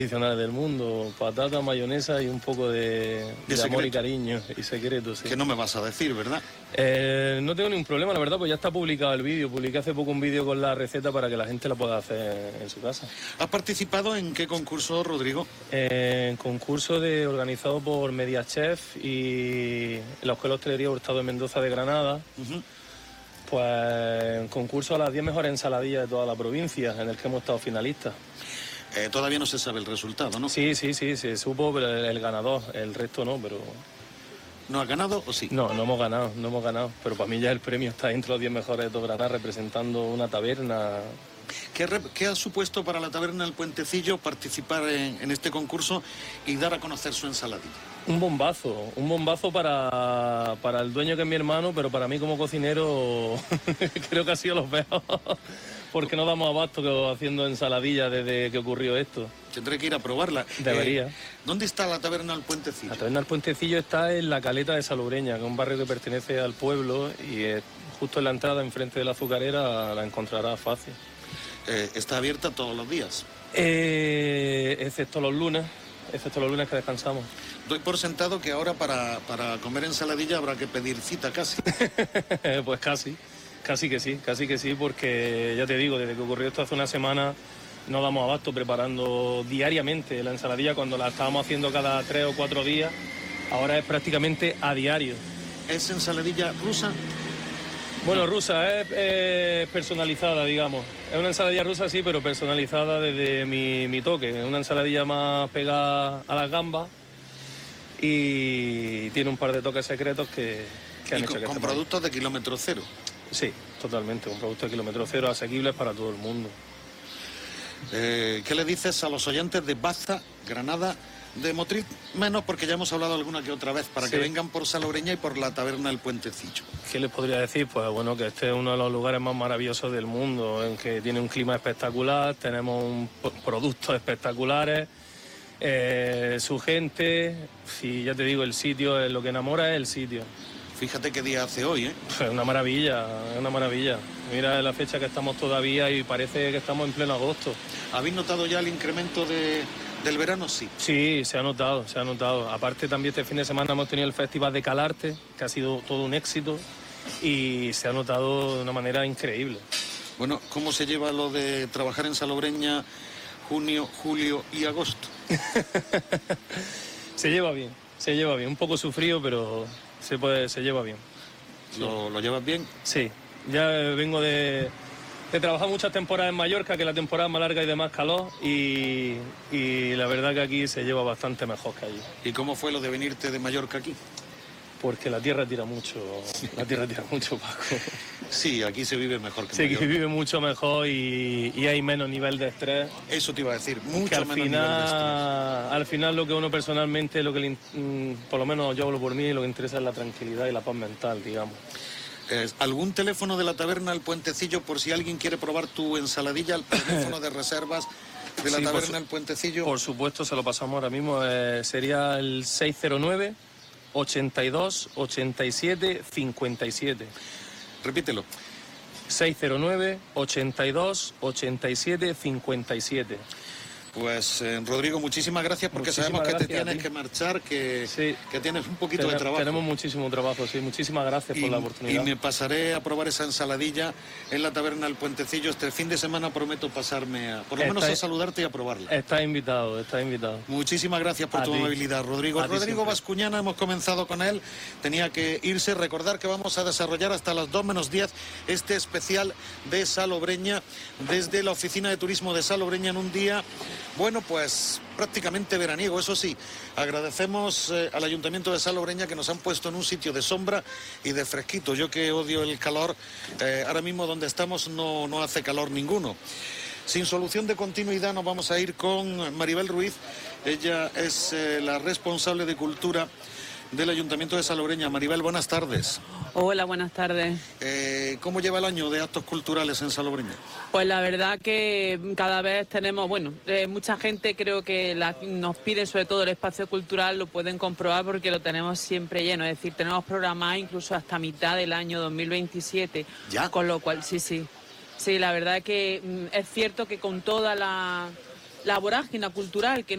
tradicionales del mundo, patata, mayonesa y un poco de amor y cariño y secreto, sí. Que no me vas a decir, ¿verdad? No tengo ningún problema, la verdad, pues ya está publicado el vídeo. Publiqué hace poco un vídeo con la receta para que la gente la pueda hacer en su casa. ¿Has participado en qué concurso, Rodrigo? En concurso organizado por Mediachef y la Escuela de Hostelería Hurtado de Mendoza de Granada. Pues en concurso a las 10 mejores ensaladillas de toda la provincia, en el que hemos estado finalistas. Todavía no se sabe el resultado, ¿no? Sí, se supo, pero el ganador, el resto no, pero... ¿No ha ganado o sí? No hemos ganado, pero para mí ya el premio está entre los 10 mejores de todo Granada, representando una taberna. ¿Qué ha supuesto para la taberna El Puentecillo participar en este concurso y dar a conocer su ensaladilla? Un bombazo para el dueño, que es mi hermano, pero para mí como cocinero creo que ha sido los peores, porque no damos abasto haciendo ensaladillas desde que ocurrió esto. Tendré que ir a probarla. Debería. ¿Dónde está la taberna El Puentecillo? La taberna El Puentecillo está en la Caleta de Salobreña, que es un barrio que pertenece al pueblo, y justo en la entrada, enfrente de la azucarera, la encontrarás fácil. ¿Está abierta todos los días? Excepto los lunes que descansamos. Doy por sentado que ahora para comer ensaladilla habrá que pedir cita casi. Pues casi que sí, porque ya te digo, desde que ocurrió esto hace una semana no damos abasto preparando diariamente la ensaladilla, cuando la estábamos haciendo cada 3 o 4 días, ahora es prácticamente a diario. ¿Es ensaladilla rusa? Bueno, rusa, es personalizada, digamos. Es una ensaladilla rusa, sí, pero personalizada desde mi toque. Es una ensaladilla más pegada a las gambas y tiene un par de toques secretos que han hecho que con productos de kilómetro cero. Sí, totalmente, con productos de kilómetro cero, asequibles para todo el mundo. ¿Qué le dices a los oyentes de Baza, Granada, de Motril? Menos, porque ya hemos hablado alguna que otra vez, para que vengan por Salobreña y por la taberna El Puentecillo. ¿Qué les podría decir? Pues bueno, que este es uno de los lugares más maravillosos del mundo, en que tiene un clima espectacular, tenemos productos espectaculares, su gente, y ya te digo, el sitio, lo que enamora es el sitio. Fíjate qué día hace hoy, ¿eh? Es una maravilla. Mira la fecha que estamos todavía y parece que estamos en pleno agosto. ¿Habéis notado ya el incremento del verano? Sí. Sí, se ha notado. Aparte, también este fin de semana hemos tenido el Festival de Calarte, que ha sido todo un éxito, y se ha notado de una manera increíble. Bueno, ¿cómo se lleva lo de trabajar en Salobreña junio, julio y agosto? Se lleva bien. Un poco sufrido, pero se lleva bien. Sí. ¿Lo llevas bien? Sí, ya vengo de trabajar muchas temporadas en Mallorca, que la temporada es más larga y de más calor, y la verdad que aquí se lleva bastante mejor que allí. ¿Y cómo fue lo de venirte de Mallorca aquí? Porque la tierra tira mucho, Paco. Sí, aquí se vive mejor que en Mallorca. Se vive mucho mejor y hay menos nivel de estrés. Eso te iba a decir, mucho menos nivel de estrés. Al al final lo que uno personalmente, por lo menos yo hablo por mí, lo que interesa es la tranquilidad y la paz mental, digamos. ¿Algún teléfono de la taberna El Puentecillo por si alguien quiere probar tu ensaladilla? ¿El teléfono de reservas de la taberna El Puentecillo? Por supuesto, se lo pasamos ahora mismo. Sería el 609 82 87 57. Repítelo. 609 82 87 57. Pues Rodrigo, muchísimas gracias, porque sabemos que te tienes que marchar, que tienes un poquito de trabajo. Tenemos muchísimo trabajo, sí. Muchísimas gracias por la oportunidad. Y me pasaré a probar esa ensaladilla en la taberna El Puentecillo. Este fin de semana prometo pasarme por lo menos a saludarte y a probarla. Estás invitado. Muchísimas gracias por tu amabilidad, Rodrigo. Rodrigo Bascuñana, hemos comenzado con él. Tenía que irse. Recordar que vamos a desarrollar hasta las 2 menos 10 este especial de Salobreña desde la Oficina de Turismo de Salobreña en un día... Bueno, pues prácticamente veraniego, eso sí. Agradecemos al Ayuntamiento de Salobreña que nos han puesto en un sitio de sombra y de fresquito. Yo que odio el calor, ahora mismo donde estamos no hace calor ninguno. Sin solución de continuidad nos vamos a ir con Maribel Ruiz. Ella es la responsable de Cultura del Ayuntamiento de Salobreña. Maribel, buenas tardes. Hola, buenas tardes. ¿Cómo lleva el año de actos culturales en Salobreña? Pues la verdad que cada vez tenemos, mucha gente creo que nos pide, sobre todo el espacio cultural, lo pueden comprobar porque lo tenemos siempre lleno. Es decir, tenemos programado incluso hasta mitad del año 2027. ¿Ya? Con lo cual, sí, la verdad que es cierto que con toda la vorágine cultural que